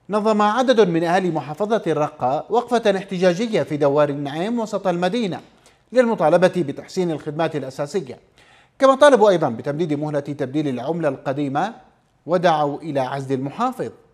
نظم عدد من أهالي محافظة الرقة وقفة احتجاجية في دوار النعيم وسط المدينة للمطالبة بتحسين الخدمات الأساسية، كما طالبوا أيضا بتمديد مهلة تبديل العملة القديمة ودعوا إلى عزل المحافظ.